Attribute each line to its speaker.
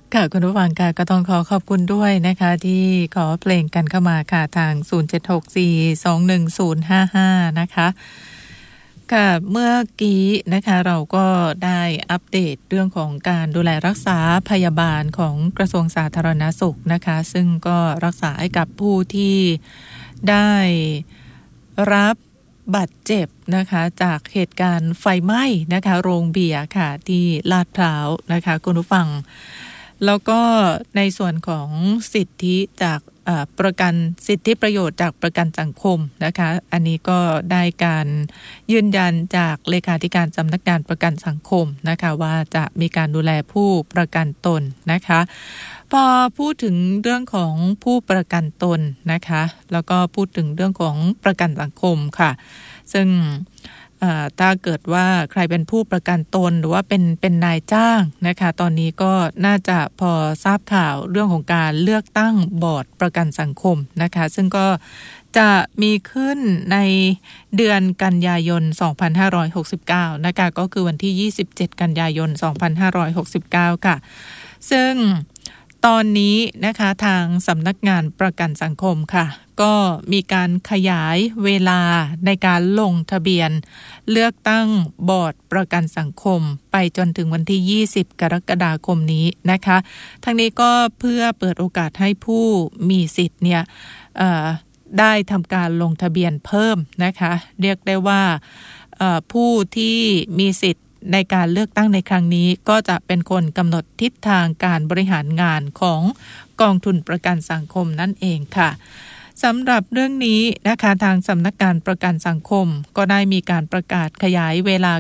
Speaker 1: ค่ะคุณผู้ฟังค่ะก็ต้องขอบคุณด้วยนะคะที่ขอเพลงกันเข้ามาค่ะทาง0764210055นะคะค่ะเมื่อกี้นะคะเราก็ได้อัปเดตเรื่องของการดูแลรักษาพยาบาลของกระทรวงสาธารณสุขนะคะซึ่งก็รักษาให้กับผู้ที่ได้รับบาดเจ็บนะคะจากเหตุการณ์ไฟไหม้นะคะโรงเบียร์ค่ะที่ลาดพร้าวนะคะคุณผู้ฟังแล้วก็ในส่วนของสิทธิจากประกันสิทธิประโยชน์จากประกันสังคมนะคะอันนี้ก็ได้การยืนยันจากเลขาธิการสำนักงานประกันสังคมนะคะว่าจะมีการดูแลผู้ประกันตนนะคะพอพูดถึงเรื่องของผู้ประกันตนนะคะแล้วก็พูดถึงเรื่องของประกันสังคมค่ะซึ่งถ้าเกิดว่าใครเป็นผู้ประกันตนหรือว่าเป็นนายจ้างนะคะตอนนี้ก็น่าจะพอทราบข่าวเรื่องของการเลือกตั้งบอร์ดประกันสังคมนะคะซึ่งก็จะมีขึ้นในเดือนกันยายน2569นะคะก็คือวันที่27กันยายน2569ค่ะซึ่งตอนนี้นะคะทางสำนักงานประกันสังคมค่ะก็มีการขยายเวลาในการลงทะเบียนเลือกตั้งบอร์ดประกันสังคมไปจนถึงวันที่20กรกฎาคมนี้นะคะทั้งนี้ก็เพื่อเปิดโอกาสให้ผู้มีสิทธิ์เนี่ยได้ทำการลงทะเบียนเพิ่มนะคะเรียกได้ว่าผู้ที่มีสิทธิ์ในการเลือกตั้งในครั้งนี้ก็จะเป็นคนกำหนดทิศทางการบริหารงานของกองทุนประกันสังคมนั่นเองค่ะสำหรับเรื่องนี้นะคะทางสำนักงานประกันสังคมก็ได้มีการประกาศขยายเวลา